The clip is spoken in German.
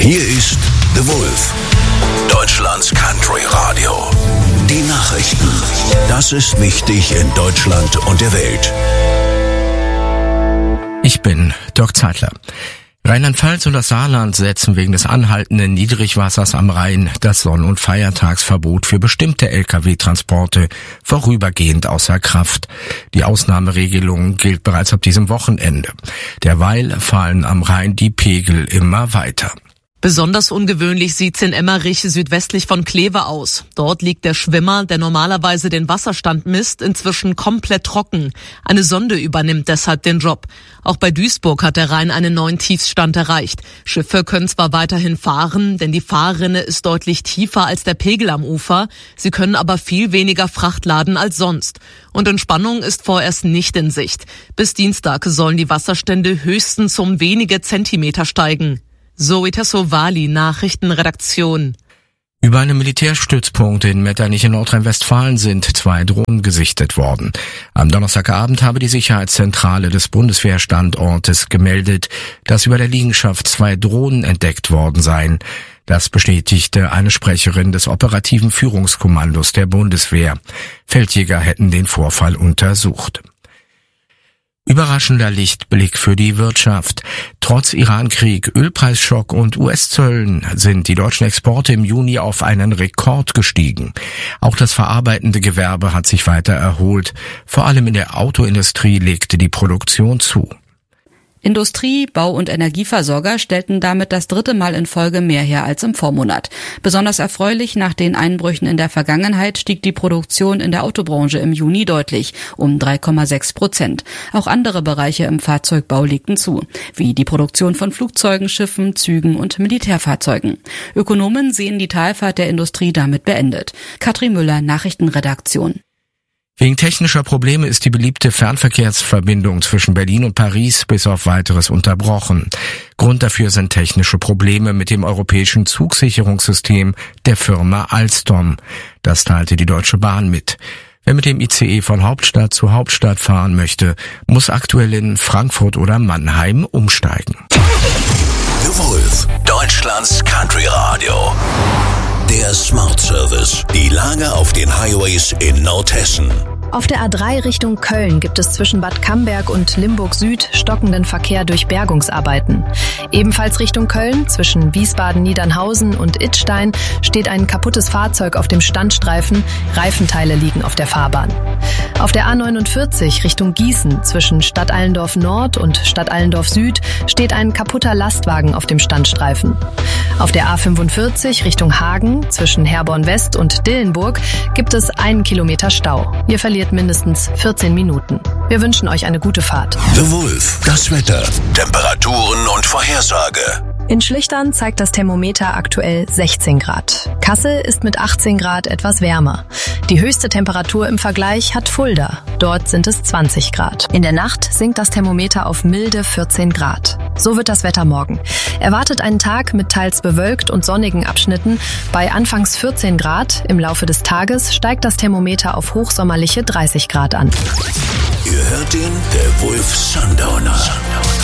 Hier ist The Wolf, Deutschlands Country Radio. Die Nachrichten. Das ist wichtig in Deutschland und der Welt. Ich bin Dirk Zeitler. Rheinland-Pfalz und das Saarland setzen wegen des anhaltenden Niedrigwassers am Rhein das Sonn- und Feiertagsverbot für bestimmte Lkw-Transporte vorübergehend außer Kraft. Die Ausnahmeregelung gilt bereits ab diesem Wochenende. Derweil fallen am Rhein die Pegel immer weiter. Besonders ungewöhnlich sieht's in Emmerich südwestlich von Kleve aus. Dort liegt der Schwimmer, der normalerweise den Wasserstand misst, inzwischen komplett trocken. Eine Sonde übernimmt deshalb den Job. Auch bei Duisburg hat der Rhein einen neuen Tiefstand erreicht. Schiffe können zwar weiterhin fahren, denn die Fahrrinne ist deutlich tiefer als der Pegel am Ufer. Sie können aber viel weniger Fracht laden als sonst. Und Entspannung ist vorerst nicht in Sicht. Bis Dienstag sollen die Wasserstände höchstens um wenige Zentimeter steigen. Zoe Tassovali, Nachrichtenredaktion. Über einem Militärstützpunkt in Metternich in Nordrhein-Westfalen sind 2 Drohnen gesichtet worden. Am Donnerstagabend habe die Sicherheitszentrale des Bundeswehrstandortes gemeldet, dass über der Liegenschaft 2 Drohnen entdeckt worden seien. Das bestätigte eine Sprecherin des operativen Führungskommandos der Bundeswehr. Feldjäger hätten den Vorfall untersucht. Überraschender Lichtblick für die Wirtschaft. Trotz Irankrieg, Ölpreisschock und US-Zöllen sind die deutschen Exporte im Juni auf einen Rekord gestiegen. Auch das verarbeitende Gewerbe hat sich weiter erholt. Vor allem in der Autoindustrie legte die Produktion zu. Industrie, Bau- und Energieversorger stellten damit das 3. Mal in Folge mehr her als im Vormonat. Besonders erfreulich, nach den Einbrüchen in der Vergangenheit stieg die Produktion in der Autobranche im Juni deutlich, um 3,6%. Auch andere Bereiche im Fahrzeugbau legten zu, wie die Produktion von Flugzeugen, Schiffen, Zügen und Militärfahrzeugen. Ökonomen sehen die Talfahrt der Industrie damit beendet. Katrin Müller, Nachrichtenredaktion. Wegen technischer Probleme ist die beliebte Fernverkehrsverbindung zwischen Berlin und Paris bis auf Weiteres unterbrochen. Grund dafür sind technische Probleme mit dem europäischen Zugsicherungssystem der Firma Alstom. Das teilte die Deutsche Bahn mit. Wer mit dem ICE von Hauptstadt zu Hauptstadt fahren möchte, muss aktuell in Frankfurt oder Mannheim umsteigen. The Wolf, Deutschlands Country Radio. Der Smart Service. Die Lage auf den Highways in Nordhessen. Auf der A3 Richtung Köln gibt es zwischen Bad Camberg und Limburg Süd stockenden Verkehr durch Bergungsarbeiten. Ebenfalls Richtung Köln, zwischen Wiesbaden-Niedernhausen und Idstein, steht ein kaputtes Fahrzeug auf dem Standstreifen. Reifenteile liegen auf der Fahrbahn. Auf der A49 Richtung Gießen, zwischen Stadt Allendorf Nord und Stadt Allendorf Süd, steht ein kaputter Lastwagen auf dem Standstreifen. Auf der A45 Richtung Hagen, zwischen Herborn West und Dillenburg, gibt es 1 Kilometer Stau. Ihr verliert mindestens 14 Minuten. Wir wünschen euch eine gute Fahrt. The Wolf, das Wetter, Temperaturen und Vorhersage. In Schlichtern zeigt das Thermometer aktuell 16 Grad. Kassel ist mit 18 Grad etwas wärmer. Die höchste Temperatur im Vergleich hat Fulda. Dort sind es 20 Grad. In der Nacht sinkt das Thermometer auf milde 14 Grad. So wird das Wetter morgen. Erwartet einen Tag mit teils bewölkt und sonnigen Abschnitten. Bei anfangs 14 Grad im Laufe des Tages steigt das Thermometer auf hochsommerliche 30 Grad an. Ihr hört ihn, der Wolf Sundowner.